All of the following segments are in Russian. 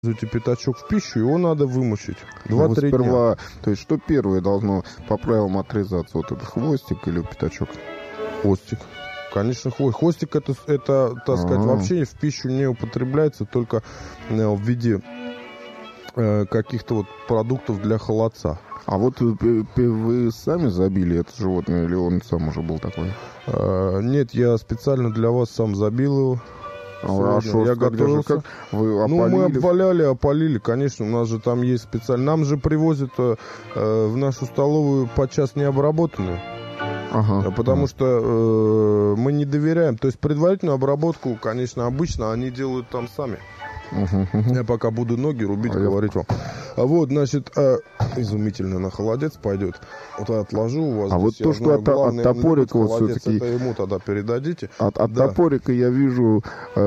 пятачок в пищу, его надо вымочить 2-3 сперва, дня. То есть что первое должно по правилам отрезаться? Вот этот хвостик или пятачок? Хвостик. Конечно, хвостик это так сказать, вообще в пищу не употребляется, только в виде каких-то вот продуктов для холодца. А вот вы сами забили это животное, или он сам уже был такой? Нет, я специально для вас сам забил его. Я готовился. Как? Вы опалили? Мы обваляли, опалили. Конечно, у нас же там есть специально. Нам же привозят в нашу столовую подчас необработанную. Потому что мы не доверяем. То есть предварительную обработку, конечно, обычно они делают там сами. Я пока буду ноги рубить, говорить вам. Вот, значит, изумительно на холодец пойдет. Вот я отложу у вас. А вот то, что от топорика вот все-таки... Это ему тогда передадите. От топорика я вижу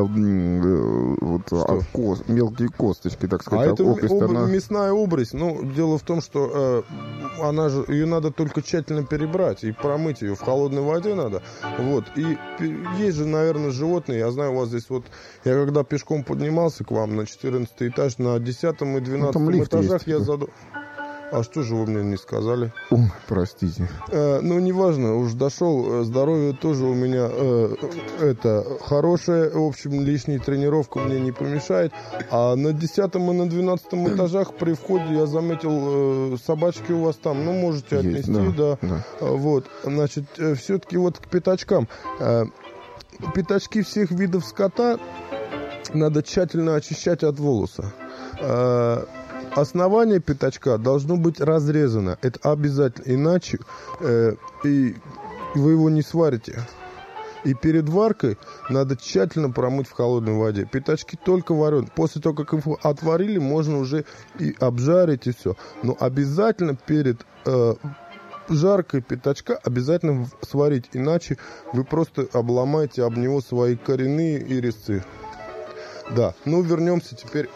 мелкие косточки, так сказать. А это мясная обрезь. Ну, дело в том, что ее надо только тщательно перебрать и промыть ее в холодной воде надо. Вот. И есть же, наверное, животные. Я знаю, у вас здесь вот... Я когда пешком поднимался к вам на 14 этаж, на 10 и 12 этажах я задал... А что же вы мне не сказали? Простите. Ну, неважно, уж дошел. Здоровье тоже у меня хорошее. В общем, лишняя тренировка мне не помешает. А на 10 и на 12 этажах при входе я заметил, собачки у вас там. Ну, можете отнести, есть, да. Вот, значит, все-таки вот к пятачкам. Пятачки всех видов скота надо тщательно очищать от волоса. Основание пятачка должно быть разрезано. Это обязательно. Иначе и вы его не сварите. И перед варкой надо тщательно промыть в холодной воде. Пятачки только вареные. После того, как их отварили, можно уже и обжарить, и все. Но обязательно перед жаркой пятачка обязательно сварить. Иначе вы просто обломаете об него свои коренные и резцы. Да, ну вернемся теперь...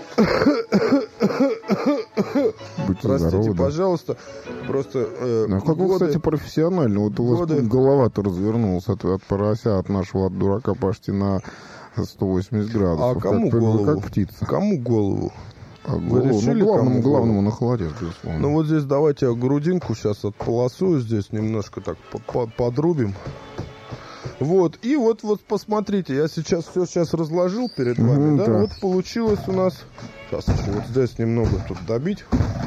Простите, здоровы, пожалуйста. Просто как вы, кстати, профессионально. Вот у вас голова-то развернулась от порося, от нашего, от дурака почти на 180 градусов. А кому голову? Как птица. Кому голову? Вы решили, главному на холодец, безусловно. Ну вот здесь давайте я грудинку сейчас отполосую, здесь немножко так подрубим. Вот, и вот посмотрите, я сейчас разложил перед вами, да, вот получилось у нас, сейчас еще вот здесь немного тут добить.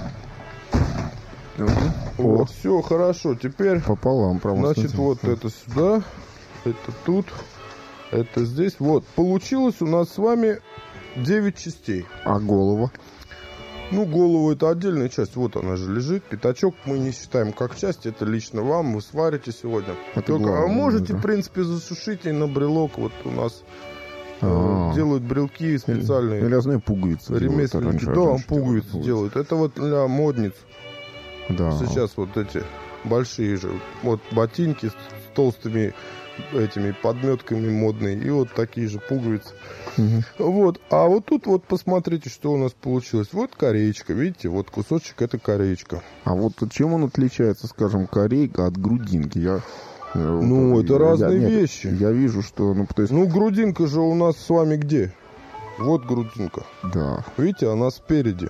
Вот, все, хорошо, теперь, пополам, значит, вот это сюда, это тут, это здесь, вот, получилось у нас с вами 9 частей. А голова? Ну, голову это отдельная часть, вот она же лежит. Пятачок мы не считаем как часть, это лично вам, вы сварите сегодня. Только, можете, в принципе, засушить и на брелок, вот у нас делают брелки специальные. Или, я знаю, пуговицы. Ремесленники, да, пуговицы делают. Это вот для модниц. Да. Сейчас вот эти большие же, вот ботинки с толстыми этими подметками модные, и вот такие же пуговицы. Вот, а вот тут вот посмотрите, что у нас получилось. Вот кореечка, видите, вот кусочек это кореечка. А вот чем он отличается, скажем, корейка от грудинки? Это разные вещи. Я вижу, что... грудинка же у нас с вами где? Вот грудинка. Да. Видите, она спереди.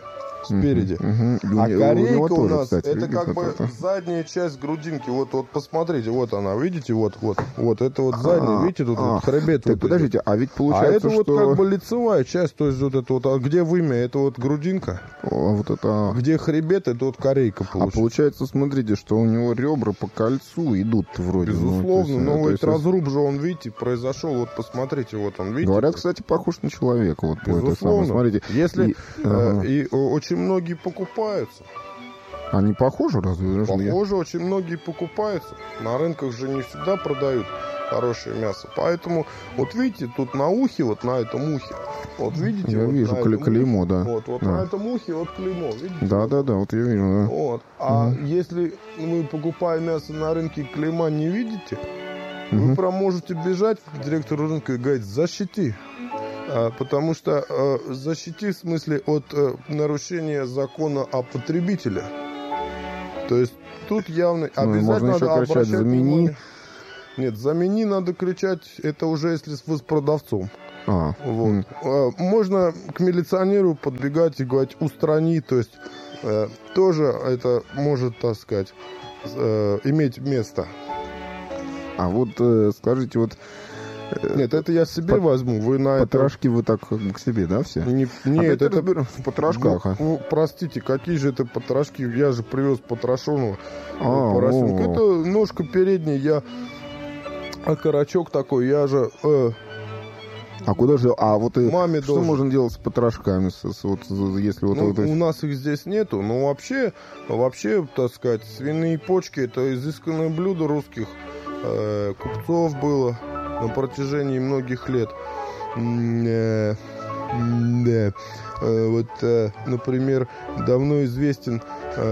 А корейка у нас, кстати, это как бы задняя часть грудинки. Вот посмотрите, вот она, видите, вот это вот задняя, видите, тут вот хребет. Так, подождите, а ведь получается, это вот как бы лицевая часть, то есть вот это вот, а где вымя, это вот грудинка. Где хребет, это вот корейка получается. А получается, смотрите, что у него ребра по кольцу идут вроде. Безусловно, но ведь разруб же он, видите, произошел, вот посмотрите, вот он, видите. Говорят, кстати, похож на человека, вот по этой самой, смотрите. Если и очень многие покупаются. Они похожи, разве? Похожи, очень многие покупаются. На рынках же не всегда продают хорошее мясо. Поэтому, вот видите, тут на ухе, вот на этом ухе, вот видите. Я вижу клеймо, да. Вот на этом ухе вот клеймо, видите? Да, вот я вижу, да. Вот. А если мы покупаем мясо на рынке, клейма не видите, вы прям можете бежать к директору рынка и говорить: защити. Потому что защити в смысле от нарушения закона о потребителе. То есть тут явно обязательно надо еще кричать: замени. Нет, замени надо кричать, это уже если с продавцом. Вот. Можно к милиционеру подбегать и говорить «устрани», то есть тоже это может, так сказать, иметь место. А вот скажите, вот... Нет, это я себе возьму. Вы на потрошки вы так к себе, да, все? Нет, это в потрошках. Простите, какие же это потрошки? Я же привез потрошенного поросенка. Это ножка передняя, окорочок такой, я же... А куда же... вот маме что можно делать с потрошками, если вот... У нас их здесь нету, но вообще, так сказать, свиные почки — это изысканное блюдо русских купцов было на протяжении многих лет. Например, давно известен...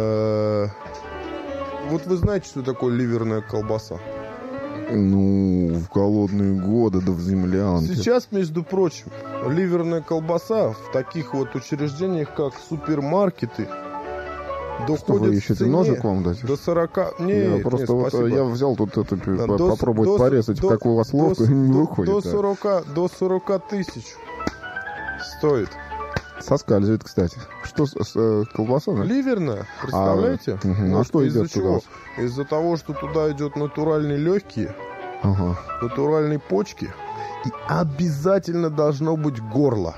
Вот вы знаете, что такое ливерная колбаса? В голодные годы, да в землянке. Сейчас, между прочим, ливерная колбаса в таких вот учреждениях, как супермаркеты, доходит вы ищете, в цене ножик вам дать? До 40... Нет, я взял тут попробовать порезать, как у вас ловко, не выходит. До 40 тысяч стоит. Соскальзывает, кстати. Что колбаса? Да? Ливерная, представляете? А что идет туда? Из-за того, что туда идет натуральные легкие, натуральные почки, и обязательно должно быть горло.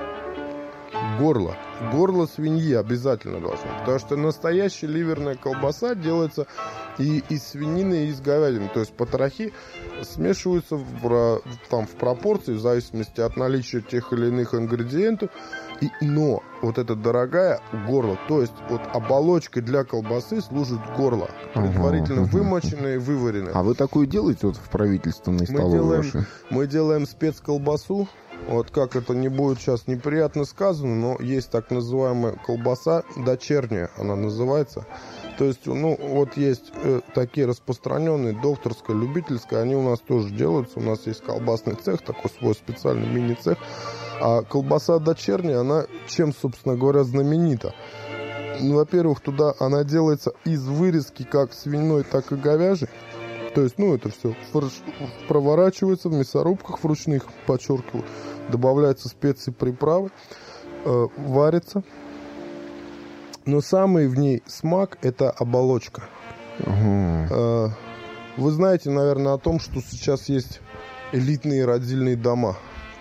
Горло свиньи обязательно должно. Потому что настоящая ливерная колбаса делается и из свинины, и из говядины. То есть потрохи смешиваются в пропорции, в зависимости от наличия тех или иных ингредиентов. Но вот эта дорогая горло, то есть вот оболочкой для колбасы служит горло, предварительно вымоченное и вываренное. А вы такую делаете вот в правительственной столовой? Мы делаем спецколбасу. Вот как это не будет сейчас неприятно сказано, но есть так называемая колбаса дочерняя, она называется. То есть, вот есть такие распространенные, докторская, любительская, они у нас тоже делаются. У нас есть колбасный цех, такой свой специальный мини-цех. А колбаса дочерняя, она чем, собственно говоря, знаменита? Во-первых, туда она делается из вырезки как свиной, так и говяжьей. То есть, это все проворачивается в мясорубках вручных, подчеркиваю, добавляются специи, приправы, варится. Но самый в ней смак – это оболочка. Вы знаете, наверное, о том, что сейчас есть элитные родильные дома.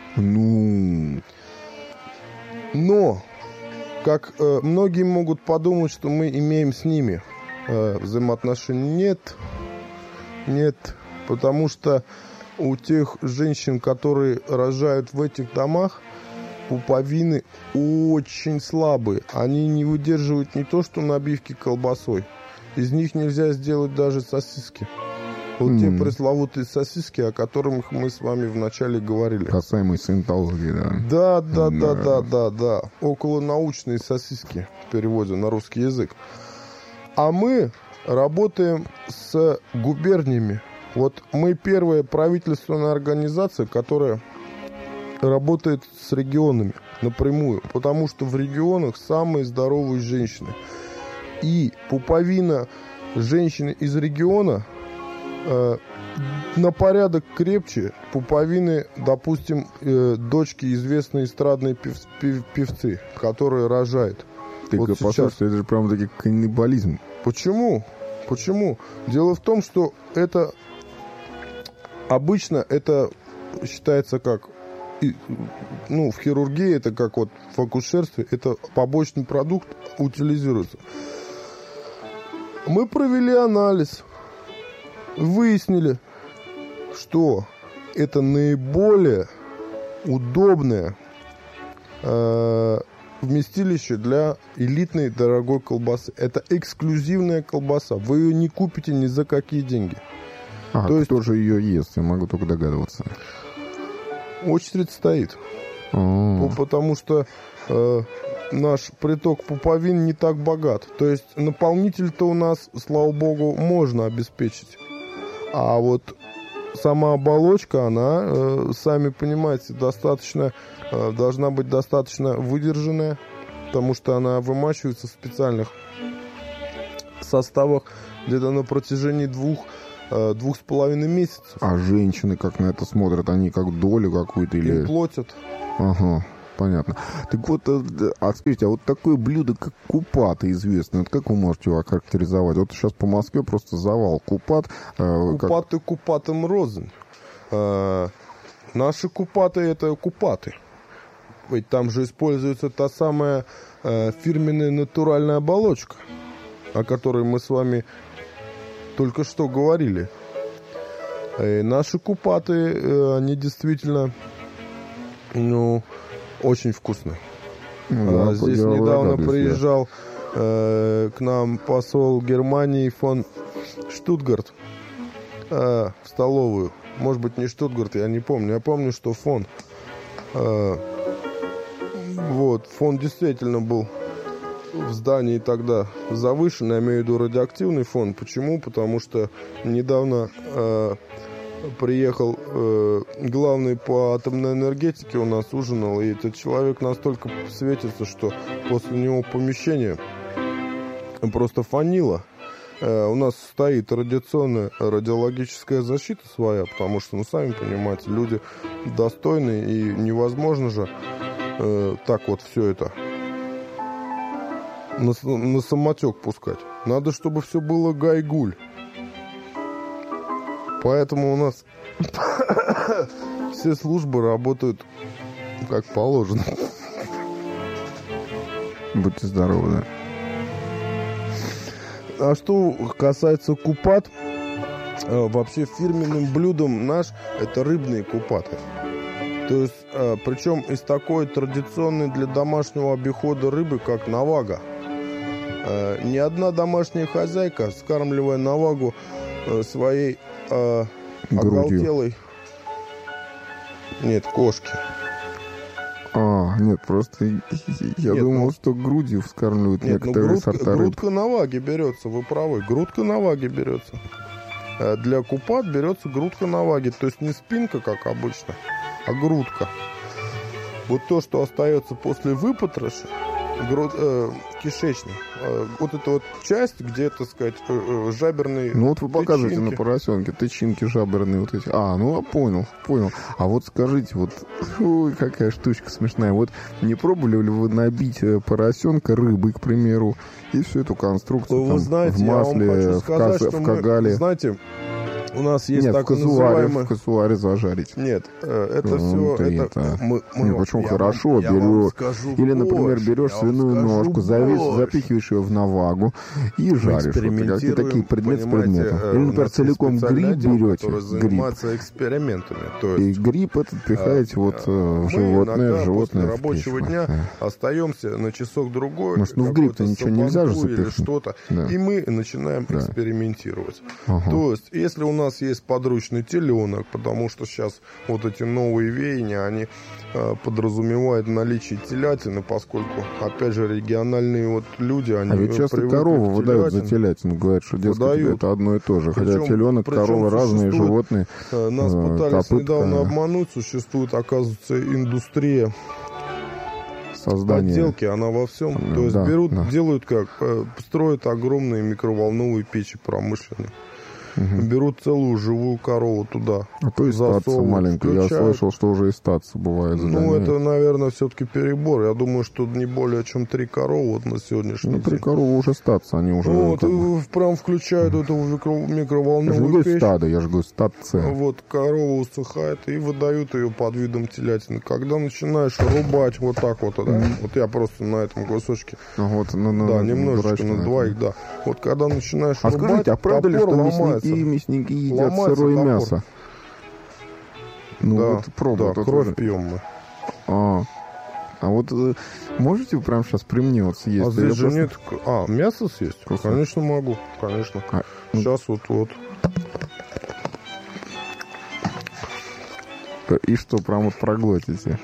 Но, как многие могут подумать, что мы имеем с ними взаимоотношения, нет, потому что у тех женщин, которые рожают в этих домах, пуповины очень слабые. Они не выдерживают не то что набивки колбасой. Из них нельзя сделать даже сосиски. Вот те пресловутые сосиски, о которых мы с вами вначале говорили. Касаемые саентологии, да? Да. Околонаучные сосиски в переводе на русский язык. А мы работаем с губерниями. Вот мы первая правительственная организация, которая работает с регионами напрямую, потому что в регионах самые здоровые женщины. И пуповина женщины из региона на порядок крепче пуповины, допустим, дочки известной эстрадной певцы, которые рожают. Вот послушайте, это же прям таки каннибализм. Почему? Дело в том, что это обычно это считается как, в хирургии это как вот в акушерстве, это побочный продукт утилизируется. Мы провели анализ, выяснили, что это наиболее удобное вместилище для элитной дорогой колбасы. Это эксклюзивная колбаса. Вы ее не купите ни за какие деньги. Кто же ее ест? Я могу только догадываться. Очередь стоит. Потому что наш приток пуповин не так богат. То есть наполнитель-то у нас, слава богу, можно обеспечить. А вот сама оболочка, она, сами понимаете, должна быть достаточно выдержанная, потому что она вымачивается в специальных составах где-то на протяжении 2 2,5 месяцев. А женщины как на это смотрят? Они как долю какую-то или... Им платят. Ага. Понятно. Так вот, скажите, а вот такое блюдо, как купаты, известное, вот как вы можете его охарактеризовать? Вот сейчас по Москве просто завал купат. Купаты купатым рознь. Наши купаты — это купаты. Ведь там же используется та самая фирменная натуральная оболочка, о которой мы с вами только что говорили. И наши купаты, они действительно, очень вкусные. Здесь недавно приезжал к нам посол Германии фон Штутгарт в столовую. Может быть, не Штутгарт, я не помню. Я помню, что фон. Фон действительно был в здании тогда завышенный, я имею в виду радиоактивный фон. Почему? Потому что недавно приехал главный по атомной энергетике, у нас ужинал, и этот человек настолько светится, что после него помещение просто фанило. У нас стоит радиационная радиологическая защита своя, потому что, сами понимаете, люди достойные, и невозможно же так вот все это на самотек пускать. Надо, чтобы все было гай-гуль. Поэтому у нас все службы работают как положено. Будьте здоровы, да. А что касается купат, вообще фирменным блюдом наш это рыбные купаты. То есть, причем из такой традиционной для домашнего обихода рыбы, как навага. Ни одна домашняя хозяйка, скармливая навагу своей оголтелой... Нет, кошки. Нет, просто я думал, что грудью вскармливают некоторые сорта рыб. Грудка наваги берется, вы правы, грудка наваги берется. Для купат берется грудка наваги, то есть не спинка, как обычно, а грудка. Вот то, что остается после выпотроша, кишечник, вот эта вот часть, где, так сказать, жаберные Ну вот вы показываете на поросенке тычинки жаберные вот эти. Понял. А вот скажите, ой, какая штучка смешная. Вот не пробовали ли вы набить поросенка рыбой, к примеру, и всю эту конструкцию вы знаете, в масле, в кагале? Знаете, у нас есть так называемый... в казуаре зажарить. Нет, это все... Почему хорошо? Или, например, берешь свиную ножку, запихиваешь ее в навагу и жаришь. Какие такие предметы. Или, например, целиком гриб берете. Заниматься экспериментами. И гриб этот пихаете в животное. После рабочего дня остаемся на часок-другой. В гриб-то ничего нельзя же запихнуть. Что-то. И мы начинаем экспериментировать. То есть, если у нас есть подручный теленок, потому что сейчас вот эти новые веяния, они подразумевают наличие телятины, поскольку, опять же, региональные люди, они... А ведь часто корову выдают за телятину, говорят, что это одно и то же. Хотя теленок, корова разные животные. Нас пытались недавно обмануть, существует, оказывается, индустрия подделки, она во всем. То есть делают как, строят огромные микроволновые печи промышленные. Берут целую живую корову туда. А то и статься маленькая. Я слышал, что уже и статься бывает. Это, наверное, все-таки перебор. Я думаю, что не более чем 3 коровы на сегодняшний день. 3 коровы уже статься, они уже... прям включают эту микроволновую печь. Я же говорю статце. Корова усыхает и выдают ее под видом телятины. Когда начинаешь рубать вот так вот, я просто на этом кусочке, немножечко на двоих, когда начинаешь рубать, скажите, а правда ли, что мясники едят сырое мясо? Кровь пьем мы. А вот можете вы прямо сейчас при мне съесть? А здесь же нет... мясо съесть? Конечно, могу. Конечно. Сейчас вот. И что, прям проглотите?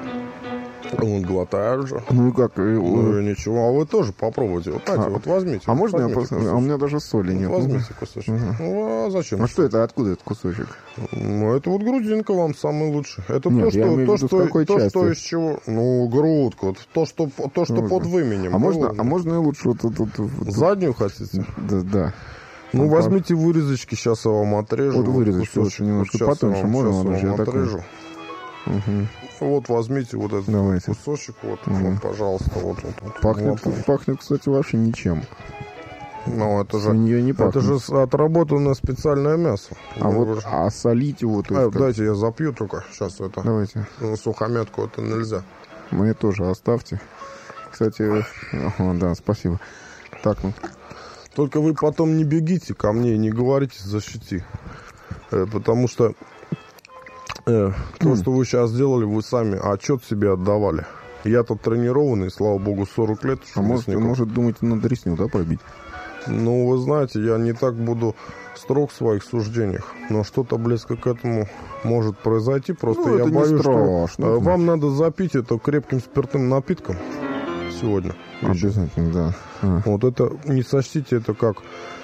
Глотаю же. Как? Ничего, а вы тоже попробуйте. Возьмите. А можно я у меня даже соли нет. Возьмите кусочек. А зачем? А что это? Откуда этот кусочек? Это грудинка вам самый лучший. Это то, что из чего... грудка. То, что под выменем. А можно лучше заднюю хотите? Да. Ну, возьмите вырезочки, сейчас я вам отрежу. Вот вырезочки очень немножко вот потоньше. Можно я вам отрежу. Угу. Вот, возьмите вот этот кусочек, вот, пожалуйста, вот. Пахнет, кстати, вообще ничем. Ну, это же, не это же отработанное специальное мясо. А солить его... Дайте я запью только. Сейчас это... Давайте. Сухомятку это нельзя. Мне тоже оставьте. Кстати... да, спасибо. Так, ну... Только вы потом не бегите ко мне и не говорите «защити». Потому что то, что вы сейчас сделали, вы сами отчет себе отдавали. Я-то тренированный, слава богу, 40 лет. А может, думаете, надо ресню, да, пробить? Ну, вы знаете, я не так буду строг в своих суждениях, но что-то близко к этому может произойти. Просто я боюсь, что вам надо запить это крепким спиртным напитком сегодня. Обязательно, да. Вот это, не сочтите это как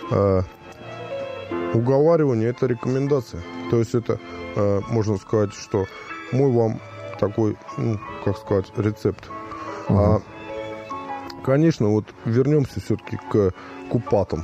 уговаривание, это рекомендация. То есть это, можно сказать, что мой вам такой, как сказать, рецепт. Конечно, вот вернемся все-таки к купатам.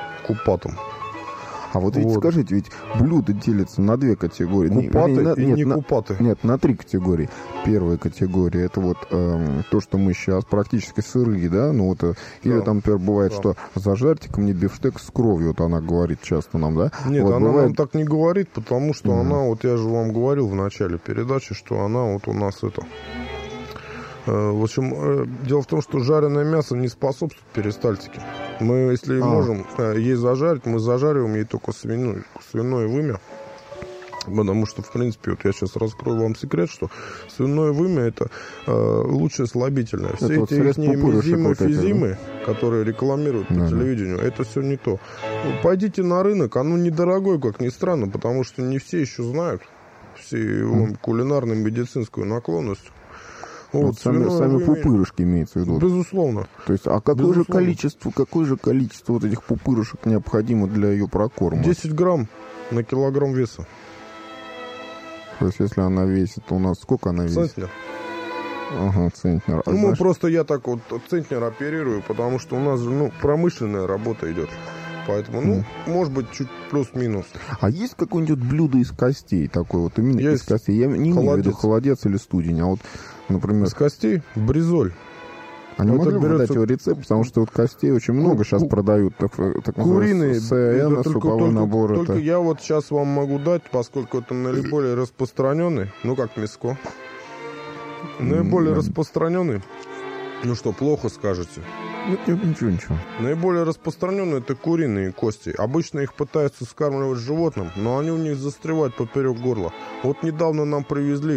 А вот ведь скажите, ведь блюда делятся на две категории. Купаты и не купаты. Нет, на три категории. Первая категория — это вот то, что мы сейчас практически сырые, да? Ну вот, или там, например, бывает, что зажарьте-ка мне бифштекс с кровью, вот она говорит часто нам, да? Нет, вот, она нам так не говорит, потому что она, вот я же вам говорил в начале передачи, что она вот у нас это... В общем, дело в том, что жареное мясо не способствует перистальтике. Мы, если можем ей зажарить, мы зажариваем ей только свиное вымя. Потому что, в принципе, вот я сейчас раскрою вам секрет, что свиное вымя — это лучшее слабительное. Все эти мизимы, физимы, которые рекламируют по телевидению, это все не то. Пойдите на рынок, оно недорогое, как ни странно, потому что не все еще знают все его кулинарно-медицинскую наклонность. Вот сами пупырышки имеется в виду. Безусловно. То есть, а какое же количество вот этих пупырышек необходимо для ее прокорма? 10 грамм на килограмм веса. То есть, если она весит, то у нас сколько она весит? Центнер. Ага, центнер. Просто я так вот центнер оперирую, потому что у нас промышленная работа идет. Поэтому, может быть, чуть плюс-минус. А есть какое-нибудь блюдо из костей такое вот? Именно из костей. Я не имею в виду холодец или студень, а вот, например... Из костей бризоль. А не могли бы дать его рецепт? Потому что вот костей очень много сейчас продают. Так куриные. Суповой набор. Только я вот сейчас вам могу дать, поскольку это наиболее распространенный, как мяско. Наиболее распространенный. Ну что, плохо скажете? Нет, ничего. Наиболее распространенные — это куриные кости. Обычно их пытаются скармливать животным, но они у них застревают поперек горла. Вот недавно нам привезли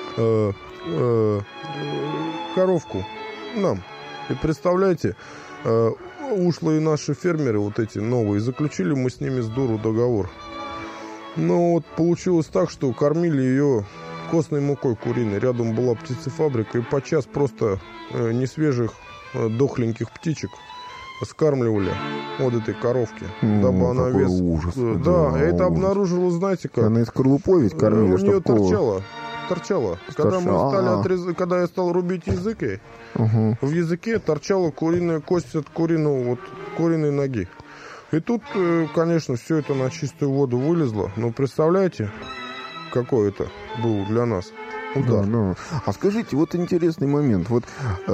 коровку нам. И представляете, ушлые наши фермеры, вот эти новые, заключили мы с ними с дуру договор. Но вот получилось так, что кормили ее костной мукой куриной. Рядом была птицефабрика, и подчас просто несвежих дохленьких птичек скармливали вот этой коровке, дабы она вес... Ужас. Да, это обнаружила, знаете как? Она из скорлупой ведь кормила, у нее торчала. Когда я стал рубить язык, в языке торчала куриная кость от куриной ноги. И тут, конечно, все это на чистую воду вылезло. Но представляете, какой это был для нас удар. Да. А скажите, вот интересный момент. Вот,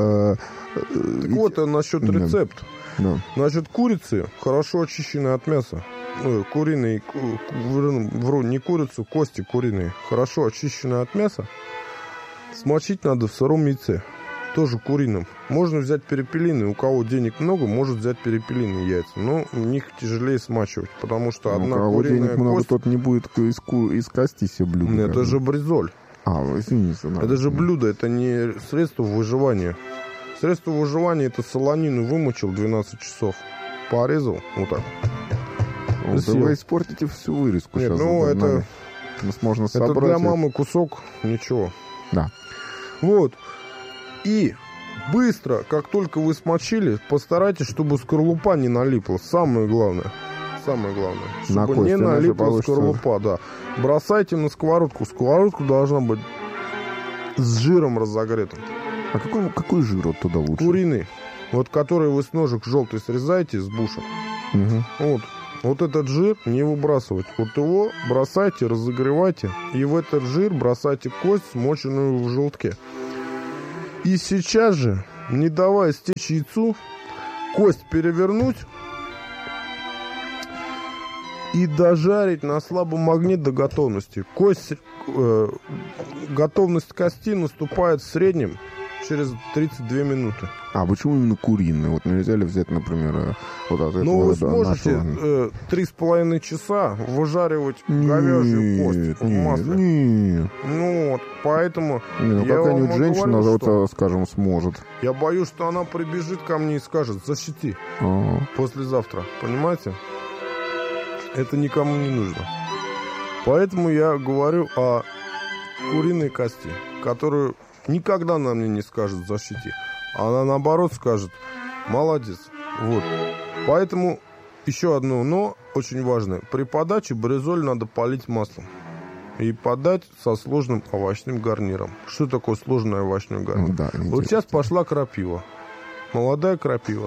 насчет рецепта. Да. Значит, курицы хорошо очищены от мяса. Куриные, не курицу, кости куриные, хорошо очищены от мяса. Смочить надо в сыром яйце. Тоже куриным. Можно взять перепелиные. У кого денег много, может взять перепелиные яйца. Но в них тяжелее смачивать, потому что одна куриная кость... денег много, тот не будет из кости себе блюдо. Нет, это же бризоль. Извините. Это же блюдо, это не средство выживания. Средство выживания — это солонину вымочил 12 часов. Порезал, вот так. Вы испортите всю вырезку. Нет, сейчас это... Можно собрать. Это для мамы кусок, ничего. Да. Вот. И быстро, как только вы смочили, постарайтесь, чтобы скорлупа не налипла. Самое главное. Чтобы не налипла скорлупа, да. Бросайте на сковородку. Сковородка должна быть с жиром разогретым. А какой жир вот туда лучше? Куриный. Вот который вы с ножек желтый срезаете с бушем. Угу. Вот. Вот этот жир не выбрасывать. Вот его бросайте, разогревайте. И в этот жир бросайте кость, смоченную в желтке. И сейчас же, не давая стечь яйцу, кость перевернуть и дожарить на слабом огне до готовности. Готовность кости наступает в среднем через 32 минуты. А почему именно куриные? Вот нельзя ли взять, например, вот от этого? Ну, вы сможете 3,5 часа выжаривать говяжью кость в масле? Нет. Ну вот, поэтому я какая-нибудь женщина, говорю, вот, скажем, сможет. Я боюсь, что она прибежит ко мне и скажет: защити послезавтра. Понимаете? Это никому не нужно. Поэтому я говорю о куриной кости, которую никогда на мне не скажет защити. Она наоборот скажет: молодец. Вот. Поэтому еще одно но очень важное. При подаче бризоль надо полить маслом. И подать со сложным овощным гарниром. Что такое сложный овощной гарнир? Да, вот сейчас пошла крапива. Молодая крапива.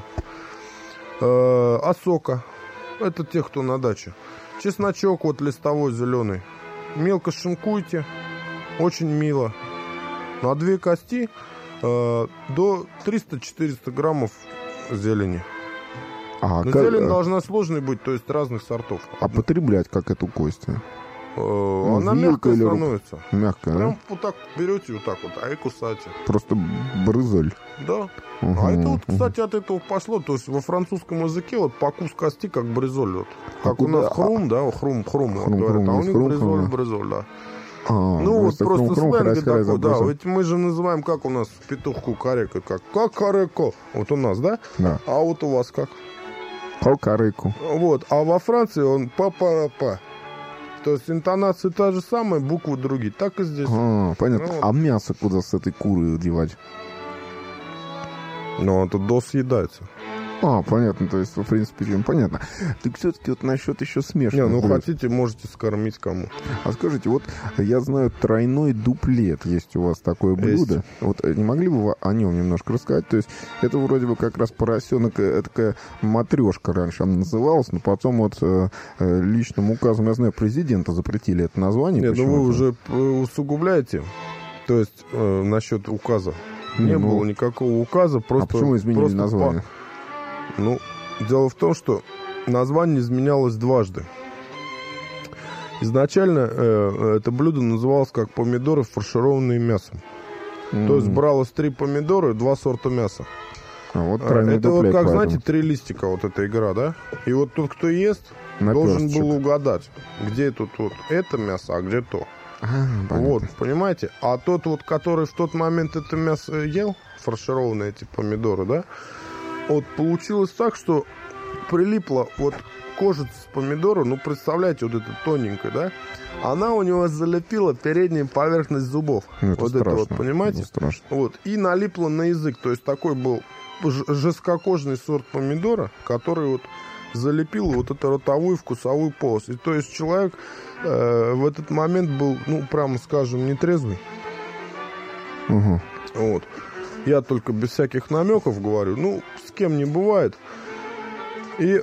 Осока. Это те, кто на даче. Чесночок вот листовой зеленый. Мелко шинкуйте. Очень мило. На 2 кости до 300-400 граммов зелени. Но зелень должна сложной быть, то есть разных сортов. А потреблять как эту кость? Она мягкая становится. Мягкая, прям да? вот так берете, вот так вот, а и кусаете. Просто брызоль. Да. А это вот, кстати, от этого пошло. То есть во французском языке вот покус кости как бризоль. Вот. Как у нас хрум, да, хрум, вот говорят, а у них бризоль, да. Ну вот просто сленг такой, да. Ведь мы же называем, как у нас петух кукарека, как кареко. Вот у нас, да? Да. А вот у вас как? Кукареку. Вот. А во Франции он па-па-па. То есть интонация та же самая, буквы другие. Так и здесь. Понятно. Ну, а мясо куда с этой куры девать? Ну, это досъедается. Понятно, то есть, в принципе, понятно. Так все-таки вот насчет еще смешанных. Не, ну хотите, можете скормить кому. А скажите, вот я знаю, тройной дуплет есть у вас такое блюдо. Есть. Вот не могли бы вы о нем немножко рассказать? То есть это вроде бы как раз поросенок, такая матрешка раньше она называлась, но потом вот личным указом, я знаю, президента запретили это название. Нет, ну вы уже усугубляете. То есть насчет указа. Не было никакого указа, просто... А почему изменили название? Ну, дело в том, что название изменялось дважды. Изначально это блюдо называлось как помидоры, фаршированные мясом. То есть бралось 3 помидора и 2 сорта мяса. Это вот как, знаете, 3 листика, вот эта игра, да? И вот тот, кто ест, должен был угадать, где тут вот это мясо, а где то. Вот, понимаете? А тот вот, который в тот момент это мясо ел, фаршированные эти помидоры, да? Вот получилось так, что прилипла вот кожица с помидора, ну, представляете, вот эта тоненькая, да? Она у него залепила переднюю поверхность зубов. Вот страшно, это вот, понимаете? Вот, и налипла на язык. То есть такой был жесткокожный сорт помидора, который вот залепил вот эту ротовую вкусовую полость. И то есть человек в этот момент был, ну, прямо скажем, нетрезвый. Вот. Я только без всяких намеков говорю. Ну, с кем не бывает. И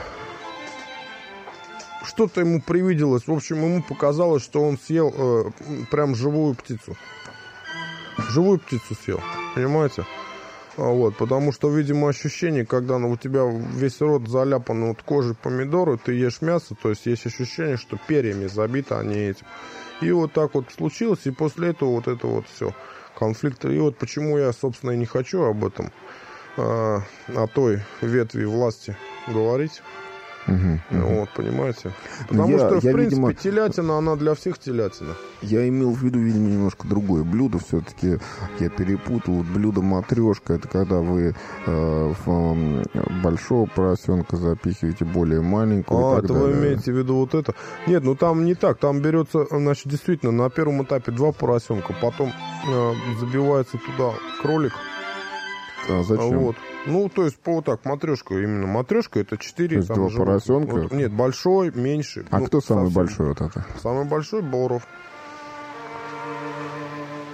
что-то ему привиделось. В общем, ему показалось, что он съел прям живую птицу. Живую птицу съел. Понимаете? Вот, потому что, видимо, ощущение, когда у тебя весь рот заляпан вот кожей помидора, ты ешь мясо, то есть есть ощущение, что перьями забито, а не этим. И вот так вот случилось, и после этого вот это вот все. Конфликт. И вот почему я, собственно, и не хочу об этом, о той ветви власти говорить. Вот, понимаете? Потому что, в принципе, видимо, телятина, она для всех телятина. Я имел в виду, видимо, немножко другое блюдо. Все-таки я перепутал. Вот блюдо матрешка, это когда вы в большого поросенка запихиваете более маленького. Это вы имеете в виду вот это? Нет, ну там не так. Там берется, значит, действительно, на первом этапе 2 поросенка, потом забивается туда кролик. А зачем? Вот. Ну, то есть, вот так, матрешка, именно матрешка, это 4. То есть 2 поросенка? Вот, нет, большой, меньше. А кто самый большой вот это? Самый большой — Боров.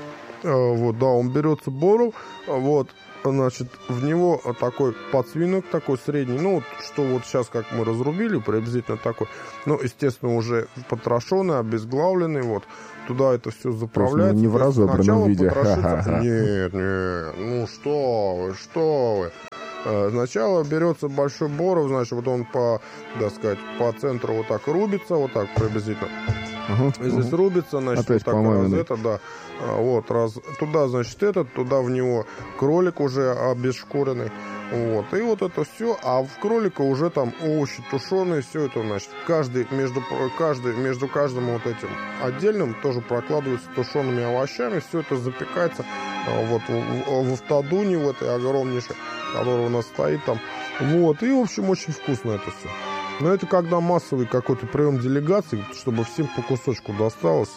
Вот, да, он берется боров, вот, значит, в него такой подсвинок, такой средний, ну, вот, что вот сейчас, как мы разрубили, приблизительно такой, ну, естественно, уже потрошенный, обезглавленный, вот, туда это все заправляется. Не в разобранном виде. Нет, ну, что вы. Сначала берется большой боров, значит, вот он по, так сказать, по центру вот так рубится, вот так приблизительно. Здесь рубится, значит, опять вот так раз это, да. Вот, раз туда, значит, туда в него кролик уже обезшкуренный. Вот, и вот это все, а в кролика уже там овощи тушеные, все это, значит, между каждым вот этим отдельным тоже прокладывается тушеными овощами, все это запекается вот в автодуне, в этой огромнейшей, которая у нас стоит там. Вот, и, в общем, очень вкусно это все. Но это когда массовый какой-то прием делегаций, чтобы всем по кусочку досталось.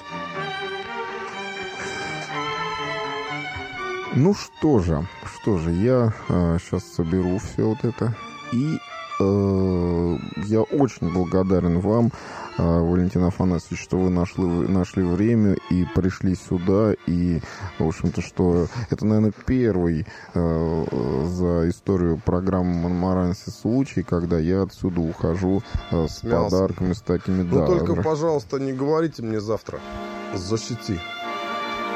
Ну что же, я сейчас соберу все вот это. И я очень благодарен вам, Валентин Афанасьевич, что вы нашли время и пришли сюда. И, в общем-то, что это, наверное, первый за историю программы «Монмаранси» случай, когда я отсюда ухожу с подарками, с такими, да. Ну, только, пожалуйста, не говорите мне завтра «защити».